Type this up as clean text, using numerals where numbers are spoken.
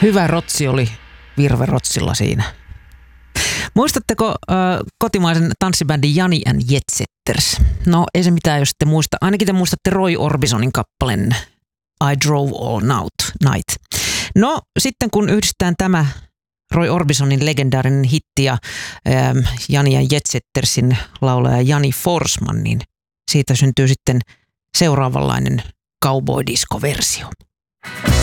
Hyvä rotsi oli Virve Rotsilla siinä. Muistatteko kotimaisen tanssibändin Jani and Jetsetters? No ei se mitään, jos te muista. Ainakin te muistatte Roy Orbisonin kappaleen I Drove All Night. No sitten kun yhdistetään tämä Roy Orbisonin legendaarinen hitti ja Jani and Jetsettersin laulaja Jani Forsman, niin siitä syntyy sitten seuraavanlainen cowboy-disco-versio.